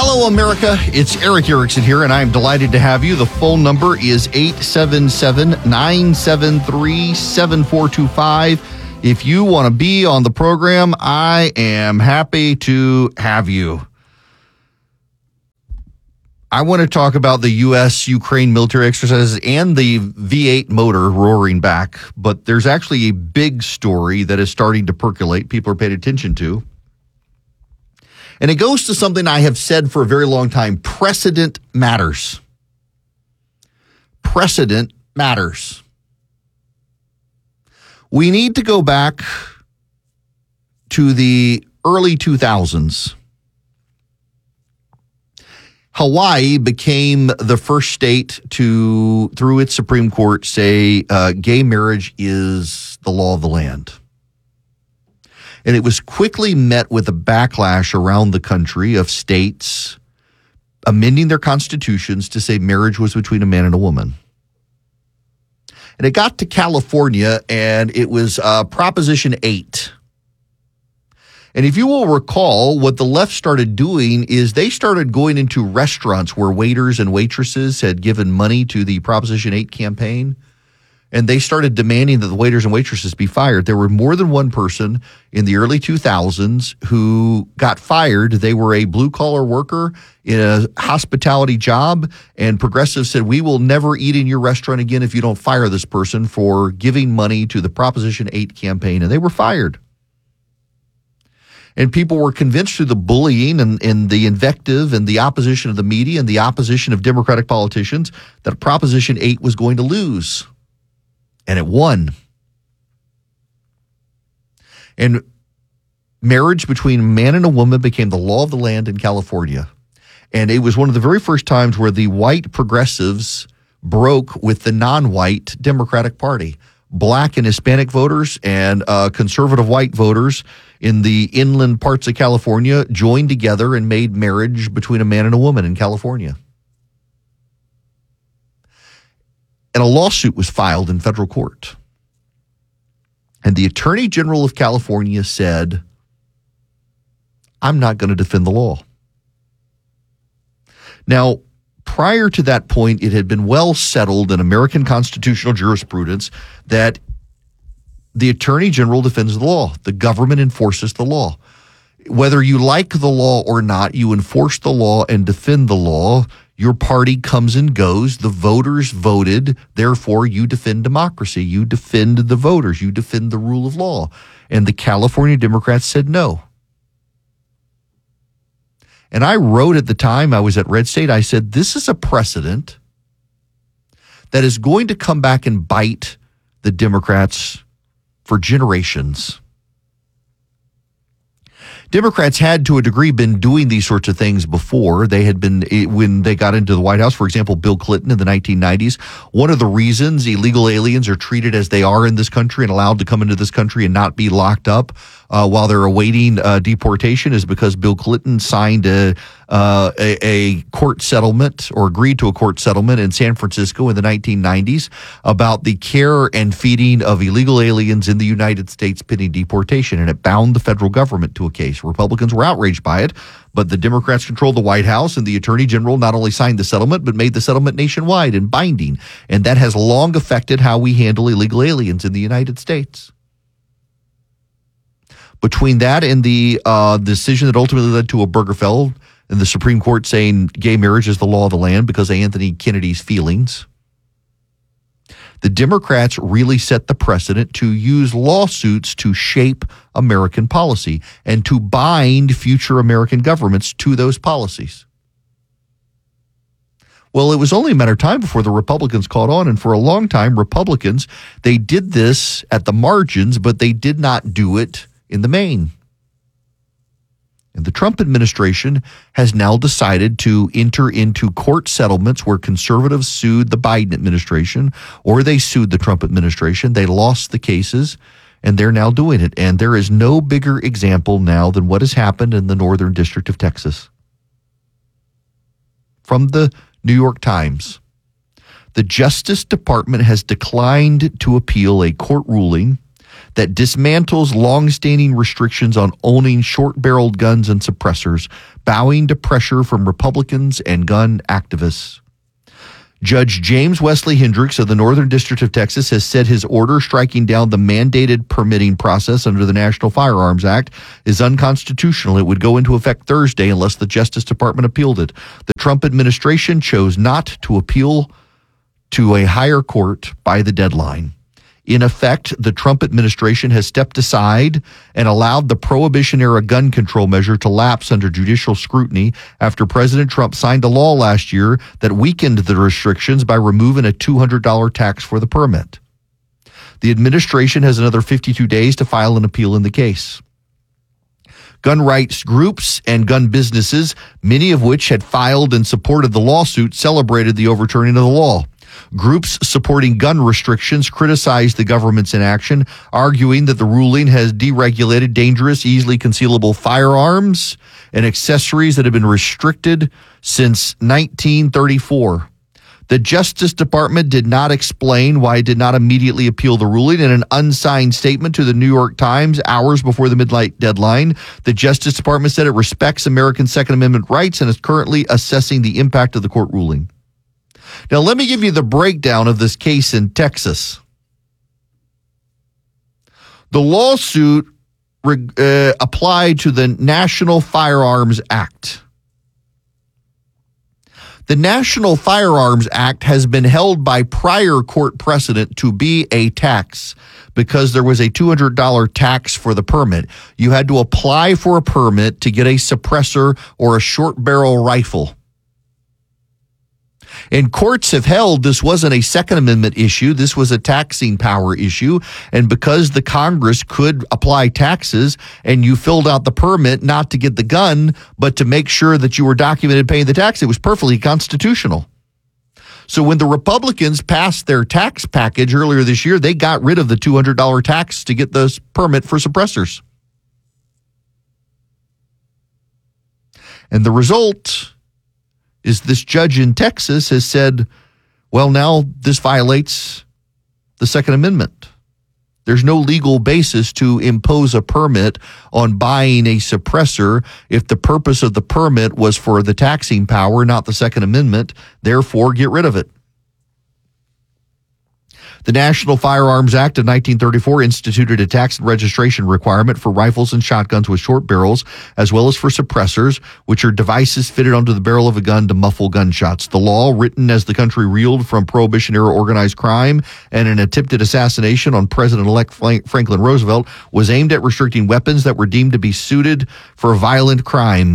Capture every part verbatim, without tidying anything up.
Hello, America. It's Erick Erickson here, and I'm delighted to have you. The phone number is eight seven seven, nine seven three, seven four two five. If you want to be on the program, I am happy to have you. I want to talk about the U S Ukraine military exercises and the V eight motor roaring back, but there's actually a big story that is starting to percolate. People are paying attention to. And it goes to something I have said for a very long time. Precedent matters. Precedent matters. We need to go back to the early two thousands. Hawaii became the first state to, through its Supreme Court, say uh, gay marriage is the law of the land. And it was quickly met with a backlash around the country of states amending their constitutions to say marriage was between a man and a woman. And it got to California, and it was uh, Proposition eight. And if you will recall, what the left started doing is they started going into restaurants where waiters and waitresses had given money to the Proposition eight campaign, and they started demanding that the waiters and waitresses be fired. There were more than one person in the early two thousands who got fired. They were a blue-collar worker in a hospitality job, and progressives said, we will never eat in your restaurant again if you don't fire this person for giving money to the Proposition eight campaign, and they were fired. And people were convinced through the bullying and, and the invective and the opposition of the media and the opposition of Democratic politicians that Proposition eight was going to lose. And it won. And marriage between a man and a woman became the law of the land in California. And it was one of the very first times where the white progressives broke with the non-white Democratic Party. Black and Hispanic voters and uh, conservative white voters in the inland parts of California joined together and made marriage between a man and a woman in California. And a lawsuit was filed in federal court. And the Attorney General of California said, I'm not going to defend the law. Now, prior to that point, it had been well settled in American constitutional jurisprudence that the Attorney General defends the law. The government enforces the law. Whether you like the law or not, you enforce the law and defend the law. Your party comes and goes. The voters voted. Therefore, you defend democracy. You defend the voters. You defend the rule of law. And the California Democrats said no. And I wrote at the time, I was at Red State, I said, this is a precedent that is going to come back and bite the Democrats for generations. Democrats had, to a degree, been doing these sorts of things before. They had been, when they got into the White House, for example, Bill Clinton in the nineteen nineties, one of the reasons illegal aliens are treated as they are in this country and allowed to come into this country and not be locked up uh, while they're awaiting uh, deportation is because Bill Clinton signed a, uh, a, a court settlement or agreed to a court settlement in San Francisco in the nineteen nineties about the care and feeding of illegal aliens in the United States pending deportation, and it bound the federal government to a case. Republicans were outraged by it, but the Democrats controlled the White House, and the Attorney General not only signed the settlement, but made the settlement nationwide and binding. And that has long affected how we handle illegal aliens in the United States. Between that and the uh, decision that ultimately led to Obergefell and the Supreme Court saying gay marriage is the law of the land because of Anthony Kennedy's feelings, the Democrats really set the precedent to use lawsuits to shape American policy and to bind future American governments to those policies. Well, it was only a matter of time before the Republicans caught on, and for a long time, Republicans, they did this at the margins, but they did not do it in the main. And the Trump administration has now decided to enter into court settlements where conservatives sued the Biden administration or they sued the Trump administration. They lost the cases, and they're now doing it. And there is no bigger example now than what has happened in the Northern District of Texas. From the New York Times, the Justice Department has declined to appeal a court ruling that dismantles long-standing restrictions on owning short-barreled guns and suppressors, bowing to pressure from Republicans and gun activists. Judge James Wesley Hendricks of the Northern District of Texas has said his order striking down the mandated permitting process under the National Firearms Act is unconstitutional. It would go into effect Thursday unless the Justice Department appealed it. The Trump administration chose not to appeal to a higher court by the deadline. In effect, the Trump administration has stepped aside and allowed the Prohibition-era gun control measure to lapse under judicial scrutiny after President Trump signed a law last year that weakened the restrictions by removing a two hundred dollars tax for the permit. The administration has another fifty-two days to file an appeal in the case. Gun rights groups and gun businesses, many of which had filed and supported the lawsuit, celebrated the overturning of the law. Groups supporting gun restrictions criticized the government's inaction, arguing that the ruling has deregulated dangerous, easily concealable firearms and accessories that have been restricted since nineteen thirty-four. The Justice Department did not explain why it did not immediately appeal the ruling. In an unsigned statement to the New York Times hours before the midnight deadline, the Justice Department said it respects American Second Amendment rights and is currently assessing the impact of the court ruling. Now, let me give you the breakdown of this case in Texas. The lawsuit uh, applied to the National Firearms Act. The National Firearms Act has been held by prior court precedent to be a tax because there was a two hundred dollars tax for the permit. You had to apply for a permit to get a suppressor or a short barrel rifle. And courts have held this wasn't a Second Amendment issue. This was a taxing power issue. And because the Congress could apply taxes and you filled out the permit not to get the gun, but to make sure that you were documented paying the tax, it was perfectly constitutional. So when the Republicans passed their tax package earlier this year, they got rid of the two hundred dollars tax to get this permit for suppressors. And the result is this judge in Texas has said, well, now this violates the Second Amendment. There's no legal basis to impose a permit on buying a suppressor if the purpose of the permit was for the taxing power, not the Second Amendment. Therefore, get rid of it. The National Firearms Act of nineteen thirty-four instituted a tax and registration requirement for rifles and shotguns with short barrels, as well as for suppressors, which are devices fitted onto the barrel of a gun to muffle gunshots. The law, written as the country reeled from Prohibition-era organized crime and an attempted assassination on President-elect Franklin Roosevelt, was aimed at restricting weapons that were deemed to be suited for violent crime.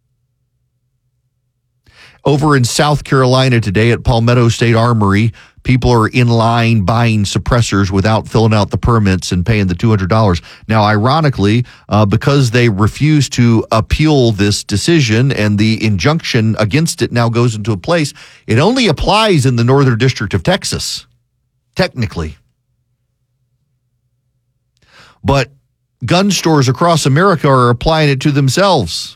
Over in South Carolina today at Palmetto State Armory, people are in line buying suppressors without filling out the permits and paying the two hundred dollars. Now, ironically, uh, because they refuse to appeal this decision and the injunction against it now goes into place, it only applies in the Northern District of Texas, technically. But gun stores across America are applying it to themselves.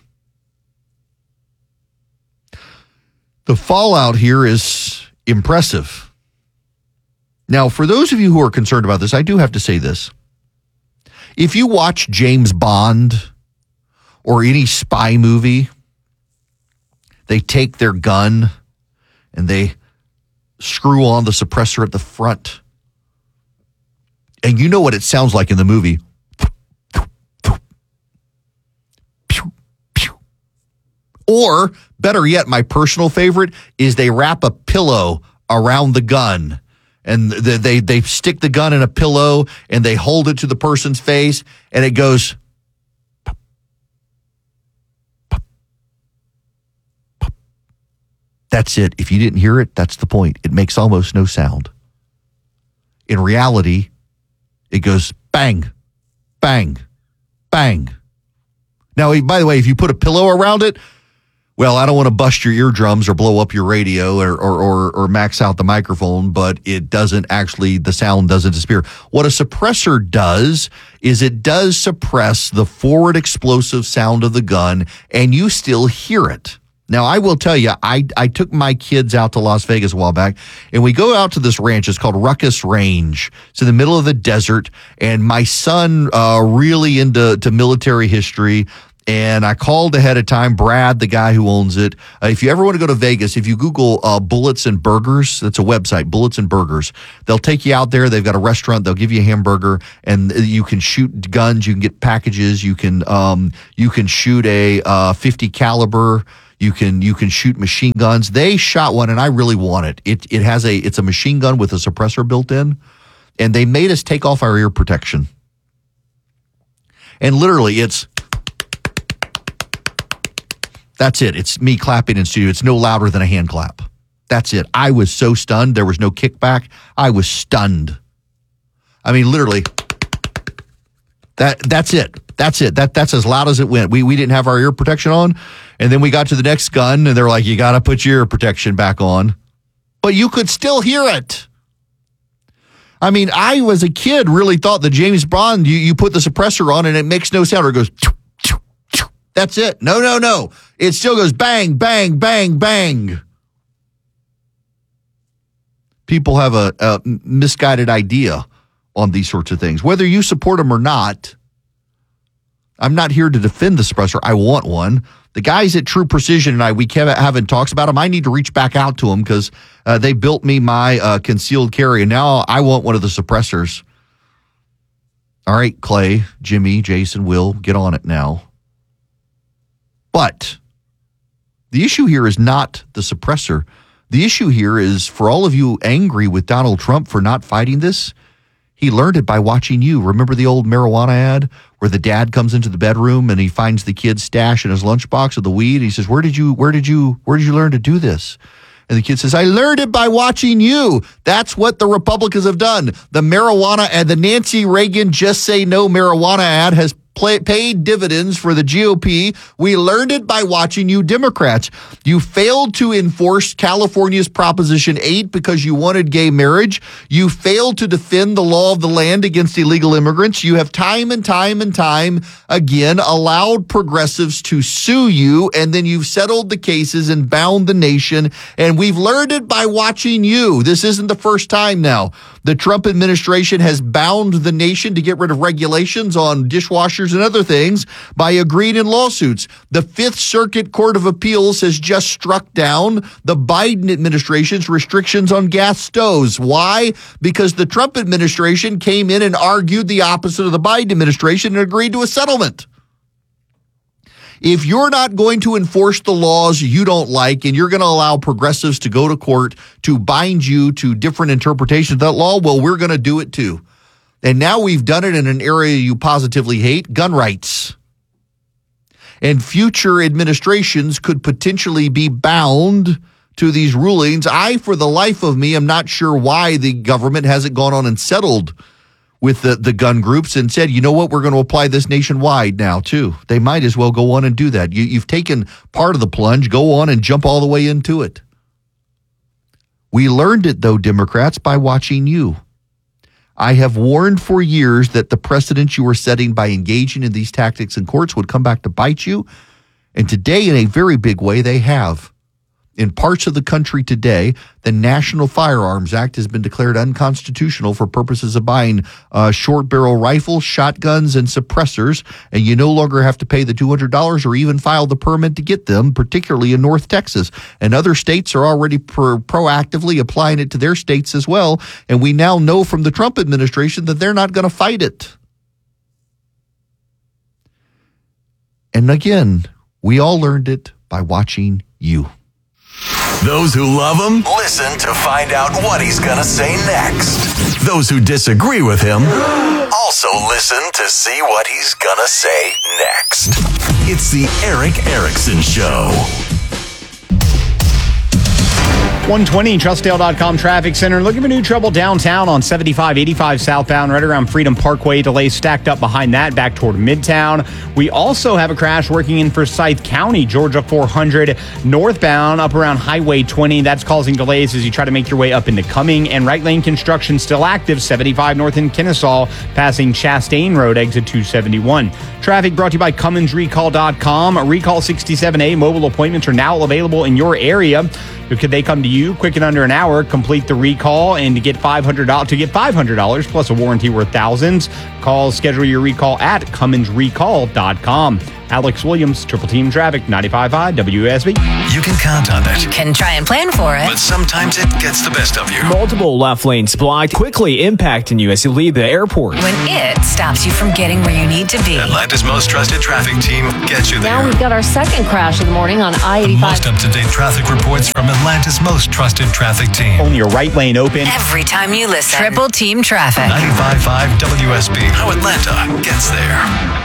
The fallout here is impressive. Now, for those of you who are concerned about this, I do have to say this. If you watch James Bond or any spy movie, they take their gun and they screw on the suppressor at the front. And you know what it sounds like in the movie. Or, better yet, my personal favorite is they wrap a pillow around the gun. And they, they they stick the gun in a pillow and they hold it to the person's face and it goes. Pop, pop, pop. That's it. If you didn't hear it, that's the point. It makes almost no sound. In reality, it goes bang, bang, bang. Now, by the way, if you put a pillow around it, well, I don't want to bust your eardrums or blow up your radio or, or or or max out the microphone, but it doesn't actually, the sound doesn't disappear. What a suppressor does is it does suppress the forward explosive sound of the gun, and you still hear it. Now, I will tell you, I, I took my kids out to Las Vegas a while back, and we go out to this ranch. It's called Ruckus Range. It's in the middle of the desert, and my son uh, really into to military history, and I called ahead of time, Brad, the guy who owns it. Uh, if you ever want to go to Vegas, if you Google uh, Bullets and Burgers, that's a website, Bullets and Burgers. They'll take you out there. They've got a restaurant. They'll give you a hamburger, and you can shoot guns. You can get packages. You can um, you can shoot a uh, fifty caliber. You can you can shoot machine guns. They shot one, and I really want it. It it has a it's a machine gun with a suppressor built in, and they made us take off our ear protection. And literally, it's that's it. It's me clapping in studio. It's no louder than a hand clap. That's it. I was so stunned. There was no kickback. I was stunned. I mean, literally. That that's it. That's it. That that's as loud as it went. We we didn't have our ear protection on, and then we got to the next gun, and they're like, "You got to put your ear protection back on," but you could still hear it. I mean, I was a kid really thought that James Bond, you you put the suppressor on and it makes no sound, or it goes. Choo, choo, choo. That's it. No, no, no. It still goes bang, bang, bang, bang. People have a, a misguided idea on these sorts of things. Whether you support them or not, I'm not here to defend the suppressor. I want one. The guys at True Precision and I, we kept having talks about them. I need to reach back out to them because uh, they built me my uh, concealed carry, and now I want one of the suppressors. All right, Clay, Jimmy, Jason, Will, get on it now. But the issue here is not the suppressor. The issue here is for all of you angry with Donald Trump for not fighting this, he learned it by watching you. Remember the old marijuana ad where the dad comes into the bedroom and he finds the kid's stash in his lunchbox of the weed? He says, where did you, where did you, where did you learn to do this? And the kid says, I learned it by watching you. That's what the Republicans have done. The marijuana ad, the Nancy Reagan Just Say No marijuana ad has Play, paid dividends for the G O P. We learned it by watching you Democrats. You failed to enforce California's Proposition eight because you wanted gay marriage. You failed to defend the law of the land against illegal immigrants. You have time and time and time again allowed progressives to sue you, and then you've settled the cases and bound the nation. And we've learned it by watching you. This isn't the first time now. The Trump administration has bound the nation to get rid of regulations on dishwashers and other things by agreeing in lawsuits. The Fifth Circuit Court of Appeals has just struck down the Biden administration's restrictions on gas stoves. Why? Because the Trump administration came in and argued the opposite of the Biden administration and agreed to a settlement. If you're not going to enforce the laws you don't like and you're going to allow progressives to go to court to bind you to different interpretations of that law, well, we're going to do it too. And now we've done it in an area you positively hate, gun rights. And future administrations could potentially be bound to these rulings. I, for the life of me, am not sure why the government hasn't gone on and settled with the, the gun groups and said, you know what, we're going to apply this nationwide now, too. They might as well go on and do that. You, you've taken part of the plunge, go on and jump all the way into it. We learned it, though, Democrats, by watching you. I have warned for years that the precedent you were setting by engaging in these tactics in courts would come back to bite you. And today, in a very big way, they have. In parts of the country today, the National Firearms Act has been declared unconstitutional for purposes of buying uh, short-barrel rifles, shotguns, and suppressors, and you no longer have to pay the two hundred dollars or even file the permit to get them, particularly in North Texas. And other states are already pro- proactively applying it to their states as well, and we now know from the Trump administration that they're not going to fight it. And again, we all learned it by watching you. Those who love him, listen to find out what he's going to say next. Those who disagree with him, also listen to see what he's going to say next. It's the Erick Erickson Show. one twenty, Trustdale dot com Traffic Center. Looking for new trouble downtown on seventy-five eighty-five southbound, right around Freedom Parkway. Delays stacked up behind that, back toward Midtown. We also have a crash working in Forsyth County, Georgia four hundred northbound, up around Highway twenty. That's causing delays as you try to make your way up into Cumming. And right lane construction still active, seventy-five north in Kennesaw, passing Chastain Road, exit two seventy-one. Traffic brought to you by Cummins Recall dot com. Recall sixty-seven A mobile appointments are now available in your area. Could they come to you quick in under an hour? Complete the recall and to get five hundred dollars to get five hundred dollars plus a warranty worth thousands. Call, schedule your recall at Cummins Recall dot com. Alex Williams, Triple Team Traffic, ninety-five point five W S B. You can count on it. You can try and plan for it. But sometimes it gets the best of you. Multiple left lanes blocked, quickly impacting you as you leave the airport. When it stops you from getting where you need to be. Atlanta's most trusted traffic team gets you there. Now we've got our second crash of the morning on I eighty-five. Most up-to-date traffic reports from Atlanta's most trusted traffic team. Only a right lane open. Every time you listen. Triple Team Traffic. ninety-five point five W S B. How Atlanta gets there.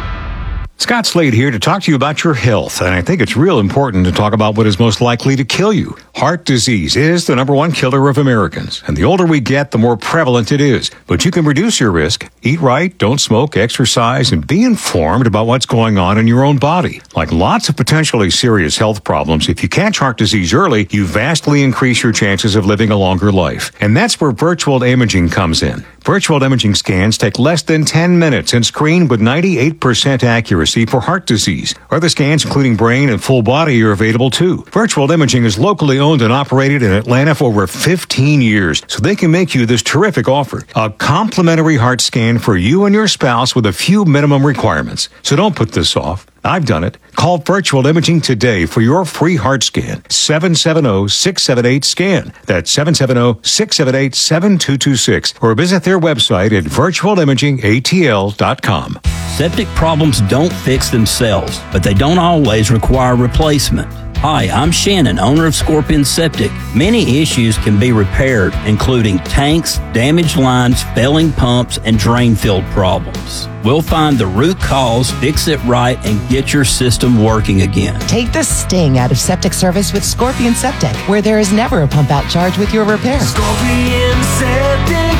Scott Slade here to talk to you about your health, and I think it's real important to talk about what is most likely to kill you. Heart disease is the number one killer of Americans, and the older we get, the more prevalent it is. But you can reduce your risk. Eat right, don't smoke, exercise, and be informed about what's going on in your own body. Like lots of potentially serious health problems, if you catch heart disease early, you vastly increase your chances of living a longer life. And that's where virtual imaging comes in. Virtual imaging scans take less than ten minutes and screen with ninety-eight percent accuracy for heart disease. Other scans, including brain and full body, are available too. Virtual imaging is locally owned and operated in Atlanta for over fifteen years, so they can make you this terrific offer. A complimentary heart scan for you and your spouse with a few minimum requirements. So don't put this off. I've done it. Call Virtual Imaging today for your free heart scan. seven seven zero, six seven eight, SCAN. That's seven seven zero, six seven eight, seven two two six. Or visit their website at virtual imaging A T L dot com. Septic problems don't fix themselves, but they don't always require replacement. Hi, I'm Shannon, owner of Scorpion Septic. Many issues can be repaired, including tanks, damaged lines, failing pumps, and drain field problems. We'll find the root cause, fix it right, and get your system working again. Take the sting out of septic service with Scorpion Septic, where there is never a pump out charge with your repair. Scorpion Septic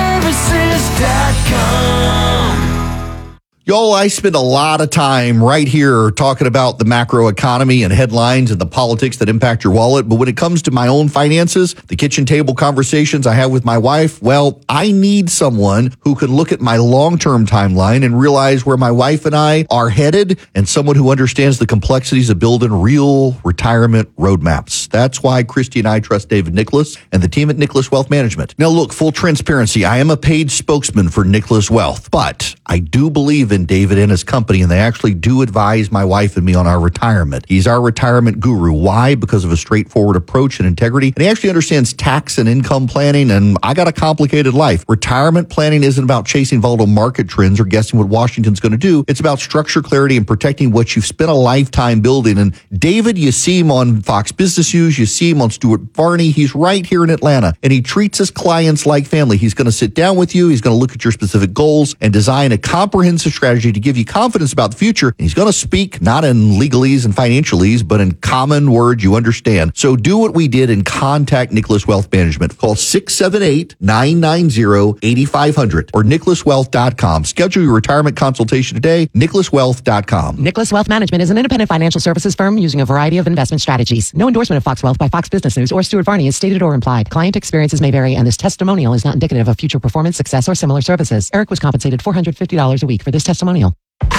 Services dot com. Y'all, I spend a lot of time right here talking about the macro economy and headlines and the politics that impact your wallet. But when it comes to my own finances, the kitchen table conversations I have with my wife, well, I need someone who can look at my long-term timeline and realize where my wife and I are headed, and someone who understands the complexities of building real retirement roadmaps. That's why Christy and I trust David Nicholas and the team at Nicholas Wealth Management. Now, look, full transparency, I am a paid spokesman for Nicholas Wealth, but I do believe in David and his company, and they actually do advise my wife and me on our retirement. He's our retirement guru. Why? Because of a straightforward approach and integrity. And he actually understands tax and income planning, and I got a complicated life. Retirement planning isn't about chasing volatile market trends or guessing what Washington's going to do. It's about structure, clarity, and protecting what you've spent a lifetime building. And David, you see him on Fox Business News, you see him on Stuart Varney. He's right here in Atlanta, and he treats his clients like family. He's going to sit down with you. He's going to look at your specific goals and design a comprehensive strategy to give you confidence about the future. And he's going to speak not in legalese and financialese, but in common words you understand. So do what we did and contact Nicholas Wealth Management. Call six seven eight, nine nine zero, eight five zero zero or nicholas wealth dot com. Schedule your retirement consultation today, nicholas wealth dot com. Nicholas Wealth Management is an independent financial services firm using a variety of investment strategies. No endorsement of Fox Wealth by Fox Business News or Stuart Varney is stated or implied. Client experiences may vary, and this testimonial is not indicative of future performance, success, or similar services. Eric was compensated four hundred fifty dollars a week for this testimonial.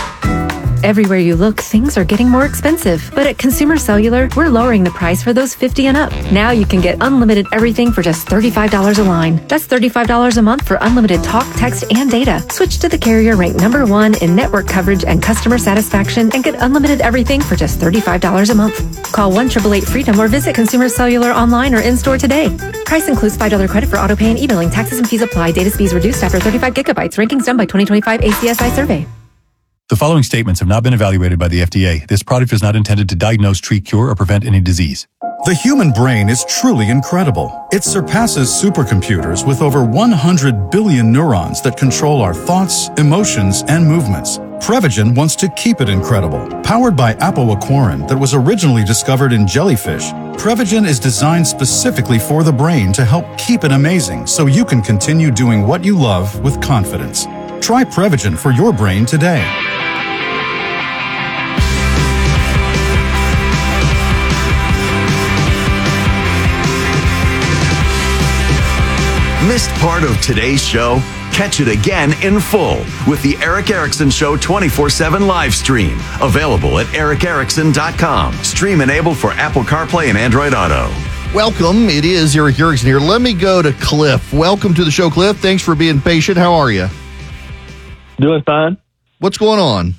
Everywhere you look, things are getting more expensive. But at Consumer Cellular, we're lowering the price for those fifty and up. Now you can get unlimited everything for just thirty-five dollars a line. That's thirty-five dollars a month for unlimited talk, text, and data. Switch to the carrier ranked number one in network coverage and customer satisfaction and get unlimited everything for just thirty-five dollars a month. Call one eight eight eight FREEDOM or visit Consumer Cellular online or in-store today. Price includes five dollars credit for auto pay and e-billing. Taxes and fees apply. Data speeds reduced after thirty-five gigabytes. Rankings done by twenty twenty-five A C S I survey. The following statements have not been evaluated by the F D A. This product is not intended to diagnose, treat, cure, or prevent any disease. The human brain is truly incredible. It surpasses supercomputers with over one hundred billion neurons that control our thoughts, emotions, and movements. Prevagen wants to keep it incredible. Powered by apoaquarin that was originally discovered in jellyfish, Prevagen is designed specifically for the brain to help keep it amazing so you can continue doing what you love with confidence. Try Prevagen for your brain today. Missed part of today's show? Catch it again in full with the Eric Erickson Show twenty-four seven live stream. Available at eric erickson dot com. Stream enabled for Apple CarPlay and Android Auto. Welcome. It is Eric Erickson here. Let me go to Cliff. Welcome to the show, Cliff. Thanks for being patient. How are you? Doing fine. What's going on?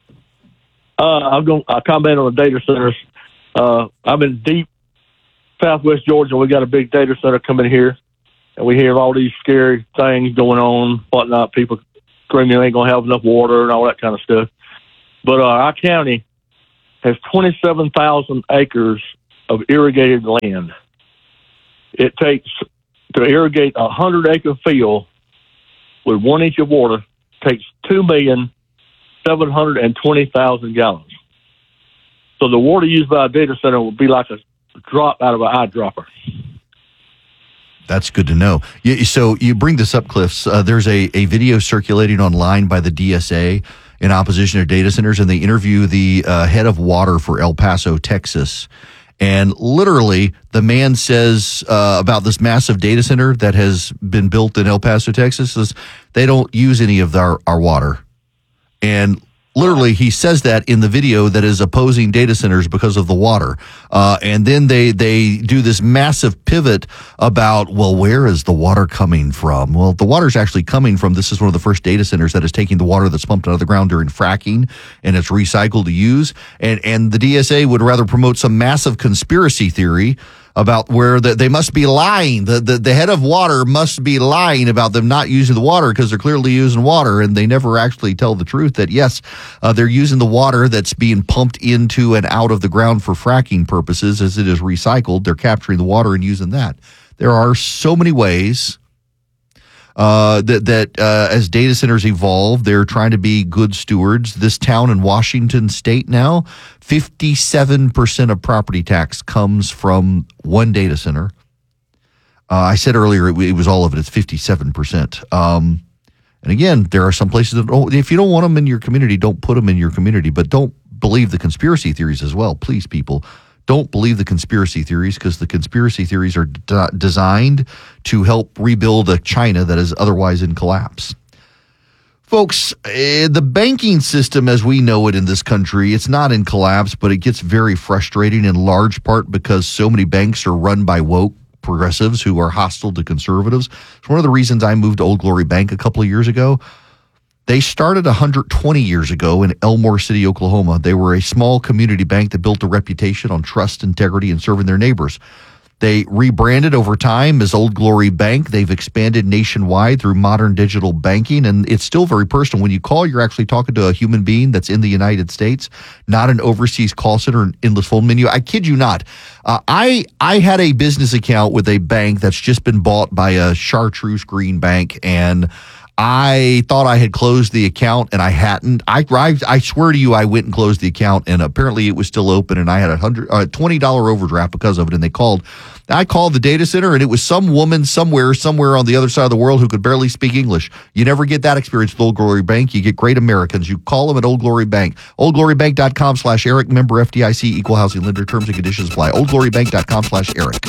Uh, I'm going. I comment on the data centers. Uh, I'm in deep Southwest Georgia. We got a big data center coming here. And we hear all these scary things going on, whatnot, people screaming they ain't going to have enough water and all that kind of stuff. But uh, our county has twenty-seven thousand acres of irrigated land. It takes, to irrigate a one hundred acre field with one inch of water, takes two million seven hundred twenty thousand gallons. So the water used by a data center would be like a drop out of an eyedropper. That's good to know. You, so you bring this up, Cliffs. Uh, there's a, a video circulating online by the D S A in opposition to data centers, and they interview the uh, head of water for El Paso, Texas. And literally, the man says uh, about this massive data center that has been built in El Paso, Texas, is they don't use any of our, our water. And literally, he says that in the video that is opposing data centers because of the water. Uh, and then they, they do this massive pivot about, well, where is the water coming from? Well, the water's actually coming from, this is one of the first data centers that is taking the water that's pumped out of the ground during fracking, and it's recycled to use. And, and the D S A would rather promote some massive conspiracy theory about where the, they must be lying. The, the the head of water must be lying about them not using the water because they're clearly using water, and they never actually tell the truth that, yes, uh, they're using the water that's being pumped into and out of the ground for fracking purposes as it is recycled. They're capturing the water and using that. There are so many ways uh, that, that uh, as data centers evolve, they're trying to be good stewards. This town in Washington State now, fifty-seven percent of property tax comes from one data center. Uh, I said earlier it, it was all of it. It's fifty-seven percent. Um, and again, there are some places that don't, if you don't want them in your community, don't put them in your community. But don't believe the conspiracy theories as well. Please, people, don't believe the conspiracy theories, because the conspiracy theories are d- designed to help rebuild a China that is otherwise in collapse. Folks, uh, the banking system as we know it in this country, it's not in collapse, but it gets very frustrating in large part because so many banks are run by woke progressives who are hostile to conservatives. It's one of the reasons I moved to Old Glory Bank a couple of years ago. They started one hundred twenty years ago in Elmore City, Oklahoma. They were a small community bank that built a reputation on trust, integrity, and serving their neighbors. They rebranded over time as Old Glory Bank. They've expanded nationwide through modern digital banking, and it's still very personal. When you call, you're actually talking to a human being that's in the United States, not an overseas call center and endless phone menu. I kid you not. Uh, I I had a business account with a bank that's just been bought by a Chartreuse Green Bank, and I thought I had closed the account, and I hadn't. I, I I swear to you, I went and closed the account, and apparently it was still open, and I had a hundred, uh, twenty dollar overdraft because of it. And they called. I called the data center, and it was some woman somewhere, somewhere on the other side of the world who could barely speak English. You never get that experience with Old Glory Bank. You get great Americans. You call them at Old Glory Bank. old glory bank dot com slash Eric. Member F D I C. Equal housing lender. Terms and conditions apply. old glory bank dot com slash Eric.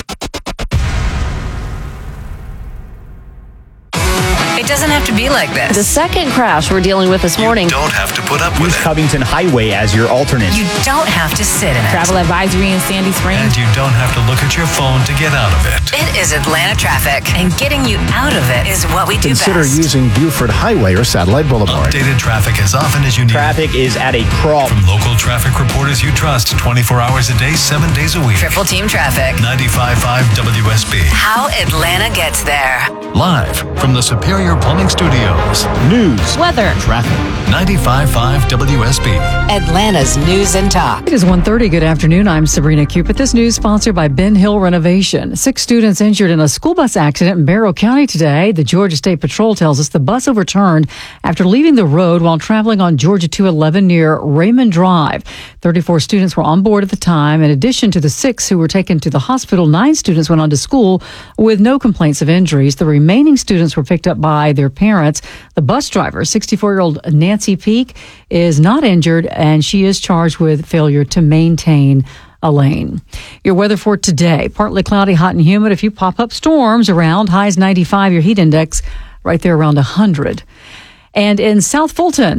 It doesn't have to be like this. The second crash we're dealing with this morning. You don't have to put up with Use it. Covington Highway as your alternate. You don't have to sit in it. Travel advisory in Sandy Springs. And you don't have to look at your phone to get out of it. It is Atlanta traffic, and getting you out of it is what we do Consider best. using Buford Highway or Satellite Boulevard. Updated traffic as often as you need. Traffic is at a crawl. From local traffic reporters you trust, twenty-four hours a day, seven days a week. Triple Team Traffic. ninety-five point five W S B. How Atlanta gets there. Live from the Superior Plumbing Studios. News, weather, traffic. ninety-five point five W S B. Atlanta's News and Talk. It is one thirty. Good afternoon. I'm Sabrina Cupid. This news sponsored by Ben Hill Renovation. Six students injured in a school bus accident in Barrow County today. The Georgia State Patrol tells us the bus overturned after leaving the road while traveling on Georgia two eleven near Raymond Drive. thirty-four students were on board at the time. In addition to the six who were taken to the hospital, nine students went on to school with no complaints of injuries. The remaining students were picked up by their parents. The bus driver, sixty-four-year-old Nancy Peak, is not injured, and she is charged with failure to maintain a lane. Your weather for today, partly cloudy, hot and humid. A few pop-up storms around. Highs ninety-five, your heat index right there around one hundred. And in South Fulton,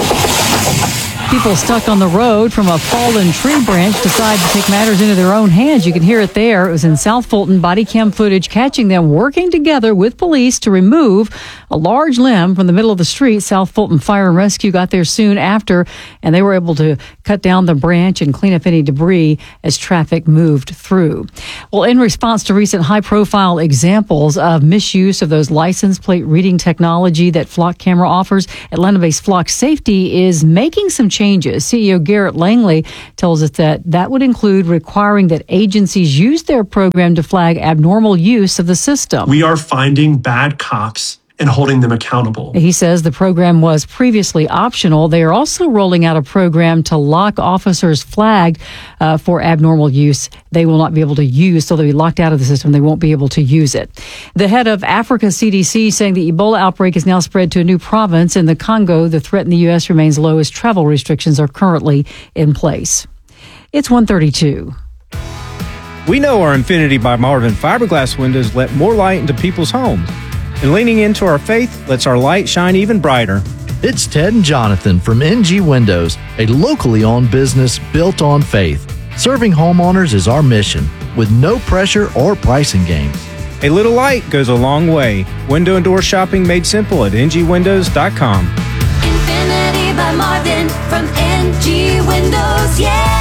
people stuck on the road from a fallen tree branch decide to take matters into their own hands. You can hear it there. It was in South Fulton. Body cam footage catching them working together with police to remove a large limb from the middle of the street. South Fulton Fire and Rescue got there soon after, and they were able to cut down the branch and clean up any debris as traffic moved through. Well, in response to recent high-profile examples of misuse of those license plate reading technology that Flock Camera offers, Atlanta-based Flock Safety is making some changes. Changes. C E O Garrett Langley tells us that that would include requiring that agencies use their program to flag abnormal use of the system. We are finding bad cops and holding them accountable. He says the program was previously optional. They are also rolling out a program to lock officers flagged uh, for abnormal use. They will not be able to use, so they'll be locked out of the system. They won't be able to use it. The head of Africa C D C saying the Ebola outbreak is now spread to a new province in the Congo. The threat in the U S remains low as travel restrictions are currently in place. It's one thirty-two. We know our Infinity by Marvin fiberglass windows let more light into people's homes. And leaning into our faith lets our light shine even brighter. It's Ted and Jonathan from N G Windows, a locally owned business built on faith. Serving homeowners is our mission, with no pressure or pricing games. A little light goes a long way. Window and door shopping made simple at N G windows dot com. Infinity by Marvin from N G Windows, yeah!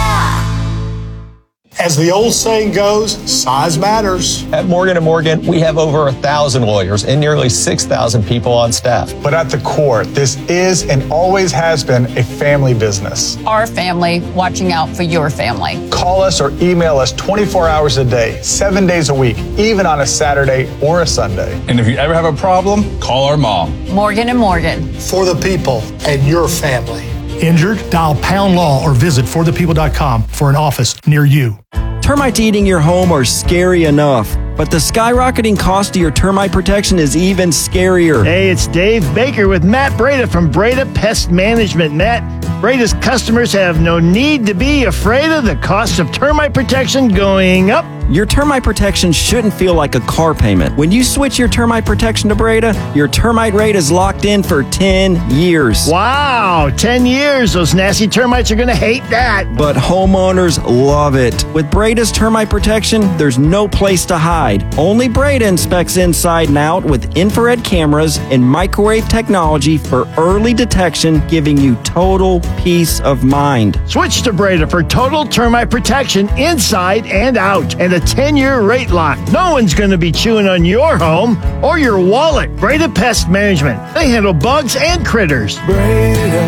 As the old saying goes, size matters. At Morgan and Morgan, we have over a thousand lawyers and nearly six thousand people on staff. But at the core, this is and always has been a family business. Our family watching out for your family. Call us or email us twenty-four hours a day, seven days a week, even on a Saturday or a Sunday. And if you ever have a problem, call our mom. Morgan and Morgan. For the people and your family. Injured? Dial Pound Law or visit for the people dot com for an office near you. Termites eating your home are scary enough, but the skyrocketing cost of your termite protection is even scarier. Hey, it's Dave Baker with Matt Breda from Breda Pest Management. Matt, Breda's customers have no need to be afraid of the cost of termite protection going up. Your termite protection shouldn't feel like a car payment. When you switch your termite protection to Breda, your termite rate is locked in for ten years. Wow, ten years. Those nasty termites are going to hate that. But homeowners love it. With Breda's termite protection, there's no place to hide. Only Breda inspects inside and out with infrared cameras and microwave technology for early detection, giving you total peace of mind. Switch to Breda for total termite protection inside and out, and a ten-year rate lock. No one's going to be chewing on your home or your wallet. Breda Pest Management. They handle bugs and critters. Breda,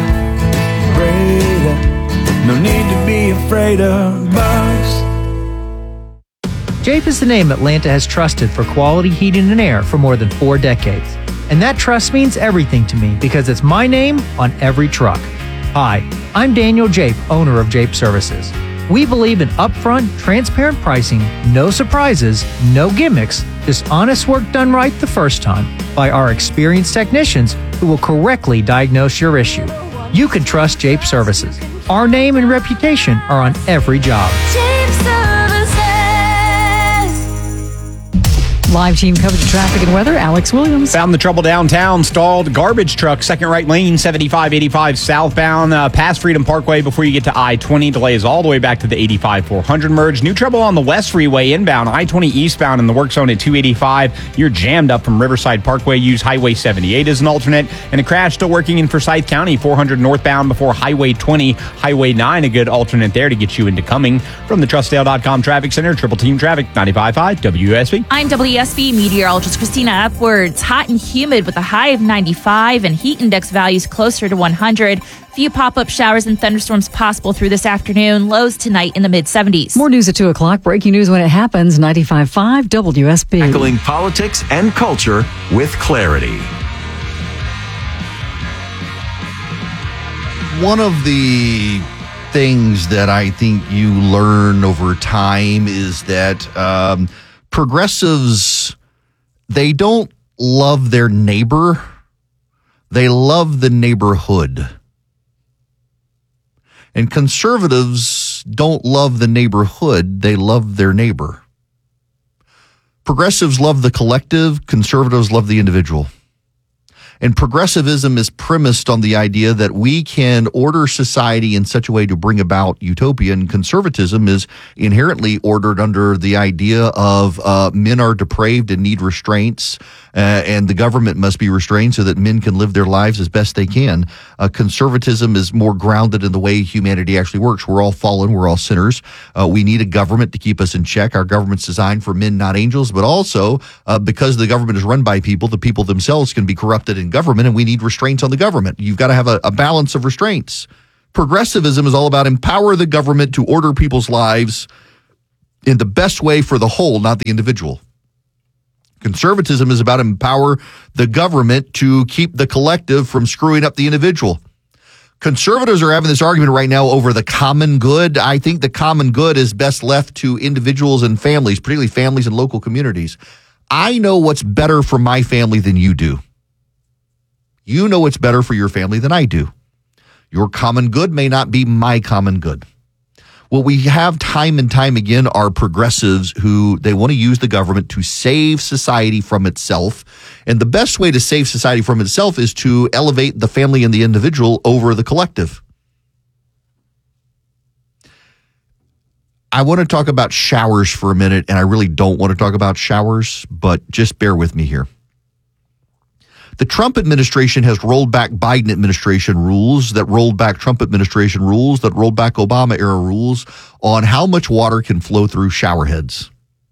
Breda, no need to be afraid of bugs. Jape is the name Atlanta has trusted for quality heating and air for more than four decades. And that trust means everything to me because it's my name on every truck. Hi, I'm Daniel Jape, owner of Jape Services. We believe in upfront, transparent pricing, no surprises, no gimmicks, just honest work done right the first time by our experienced technicians who will correctly diagnose your issue. You can trust Jape Services. Our name and reputation are on every job. Jape Services. Live team coverage of traffic and weather, Alex Williams. Found the trouble downtown, stalled garbage truck, second right lane, seventy-five eighty-five southbound, uh, past Freedom Parkway before you get to I twenty. Delays all the way back to the eighty-five four hundred merge. New trouble on the West Freeway inbound, I twenty eastbound in the work zone at two eighty-five. You're jammed up from Riverside Parkway. Use Highway seventy-eight as an alternate. And a crash still working in Forsyth County, four hundred northbound before Highway twenty. Highway nine, a good alternate there to get you into Cumming. From the Trustdale dot com Traffic Center, Triple Team Traffic, ninety-five point five W S B. I'm W S B meteorologist Christina Upwards. Hot and humid with a high of ninety-five and heat index values closer to one hundred. Few pop-up showers and thunderstorms possible through this afternoon. Lows tonight in the mid-seventies. More news at two o'clock. Breaking news when it happens. ninety-five point five W S B. Tackling politics and culture with clarity. One of the things that I think you learn over time is that um, progressives, they don't love their neighbor. They love the neighborhood. And conservatives don't love the neighborhood. They love their neighbor. Progressives love the collective. Conservatives love the individual. And progressivism is premised on the idea that we can order society in such a way to bring about utopia. And conservatism is inherently ordered under the idea of uh, men are depraved and need restraints, uh, and the government must be restrained so that men can live their lives as best they can. Uh, conservatism is more grounded in the way humanity actually works. We're all fallen. We're all sinners. Uh, we need a government to keep us in check. Our government's designed for men, not angels, but also uh, because the government is run by people, the people themselves can be corrupted and government, and we need restraints on the government. You've got to have a, a balance of restraints. Progressivism is all about empower the government to order people's lives in the best way for the whole, not the individual. Conservatism is about empower the government to keep the collective from screwing up the individual. Conservatives are having this argument right now over the common good. I think the common good is best left to individuals and families, particularly families and local communities. I know what's better for my family than you do. You know what's better for your family than I do. Your common good may not be my common good. What we have time and time again are progressives who they want to use the government to save society from itself. And the best way to save society from itself is to elevate the family and the individual over the collective. I want to talk about showers for a minute, and I really don't want to talk about showers, but just bear with me here. The Trump administration has rolled back Biden administration rules that rolled back Trump administration rules that rolled back Obama era rules on how much water can flow through shower heads.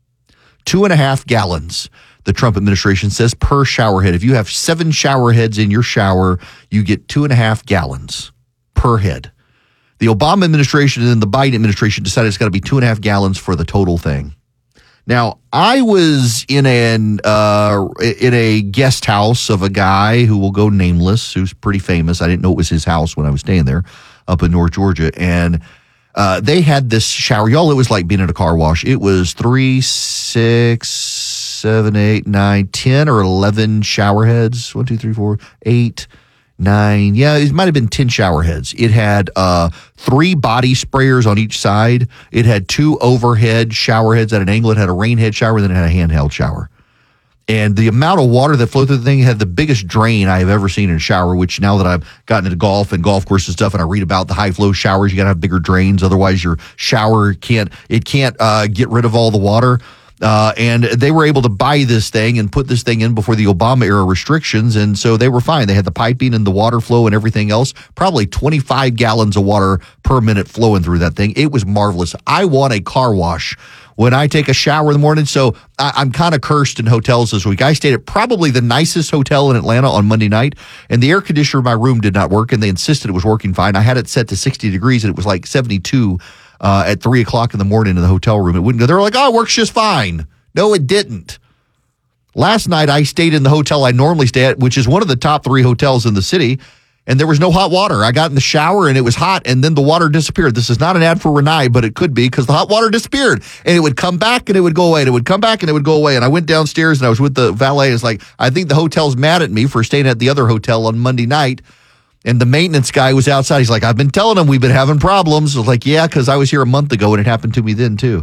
Two and a half gallons, the Trump administration says, per shower head. If you have seven shower heads in your shower, you get two and a half gallons per head. The Obama administration and the Biden administration decided it's got to be two and a half gallons for the total thing. Now, I was in an uh, in a guest house of a guy who will go nameless, who's pretty famous. I didn't know it was his house when I was staying there up in North Georgia. And uh, they had this shower. Y'all, it was like being in a car wash. It was three, six, seven, eight, nine, ten, or eleven shower heads. One, two, three, four, eight, nine. Yeah, it might have been ten shower heads. It had uh, three body sprayers on each side. It had two overhead shower heads at an angle. It had a rain head shower, and then it had a handheld shower. And the amount of water that flowed through the thing had the biggest drain I have ever seen in a shower, which now that I've gotten into golf and golf course and stuff, and I read about the high flow showers, you got to have bigger drains. Otherwise, your shower can't, it can't uh, get rid of all the water. Uh, and they were able to buy this thing and put this thing in before the Obama era restrictions. And so they were fine. They had the piping and the water flow and everything else, probably twenty-five gallons of water per minute flowing through that thing. It was marvelous. I want a car wash when I take a shower in the morning. So I, I'm kind of cursed in hotels this week. I stayed at probably the nicest hotel in Atlanta on Monday night, and the air conditioner in my room did not work, and they insisted it was working fine. I had it set to sixty degrees, and it was like seventy-two Uh, at three o'clock in the morning in the hotel room. It wouldn't go. They were like, oh, it works just fine. No, it didn't. Last night, I stayed in the hotel I normally stay at, which is one of the top three hotels in the city, and there was no hot water. I got in the shower, and it was hot, and then the water disappeared. This is not an ad for Renai, but it could be, because the hot water disappeared, and it would come back, and it would go away, and it would come back, and it would go away. And I went downstairs, and I was with the valet. It's like, I think the hotel's mad at me for staying at the other hotel on Monday night. And the maintenance guy was outside. He's like, I've been telling him we've been having problems. I was like, yeah, because I was here a month ago and it happened to me then too.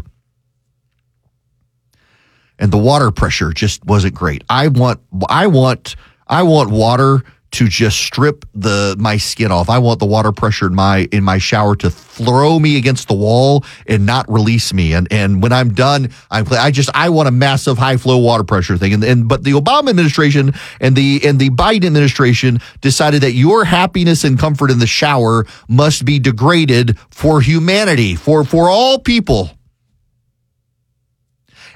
And the water pressure just wasn't great. I want, I want, I want water to just strip the my skin off. I want the water pressure in my in my shower to throw me against the wall and not release me. And and when I'm done, I I just I want a massive high flow water pressure thing. And and but the Obama administration and the and the Biden administration decided that your happiness and comfort in the shower must be degraded for humanity, for for all people.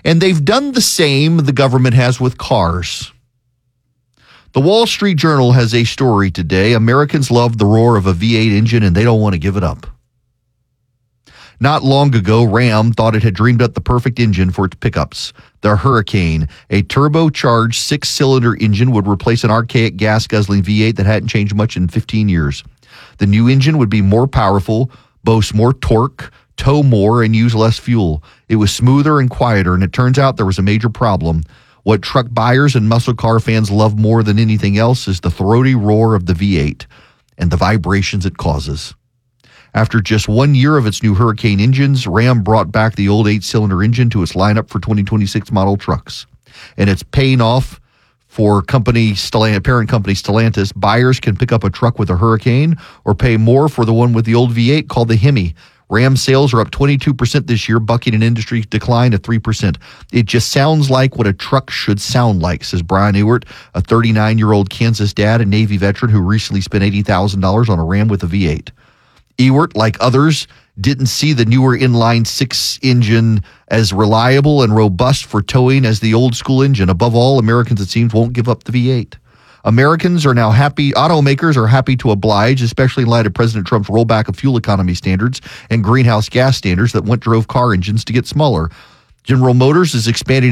And they've done the same the government has with cars. The Wall Street Journal has a story today. Americans love the roar of a V eight engine and they don't want to give it up. Not long ago, Ram thought it had dreamed up the perfect engine for its pickups. The Hurricane, a turbocharged six-cylinder engine, would replace an archaic gas-guzzling V eight that hadn't changed much in fifteen years. The new engine would be more powerful, boast more torque, tow more, and use less fuel. It was smoother and quieter, and it turns out there was a major problem. What truck buyers and muscle car fans love more than anything else is the throaty roar of the V eight and the vibrations it causes. After just one year of its new Hurricane engines, Ram brought back the old eight-cylinder engine to its lineup for twenty twenty-six model trucks. And it's paying off for company Stellantis, parent company Stellantis. Buyers can pick up a truck with a Hurricane or pay more for the one with the old V eight called the Hemi. Ram sales are up twenty-two percent this year, bucking an industry decline of three percent. It just sounds like what a truck should sound like, says Brian Ewert, a thirty-nine-year-old Kansas dad and Navy veteran who recently spent eighty thousand dollars on a Ram with a V eight. Ewert, like others, didn't see the newer inline six engine as reliable and robust for towing as the old school engine. Above all, Americans, it seems, won't give up the V eight. Americans are now happy, automakers are happy to oblige, especially in light of President Trump's rollback of fuel economy standards and greenhouse gas standards that once drove car engines to get smaller. General Motors is expanding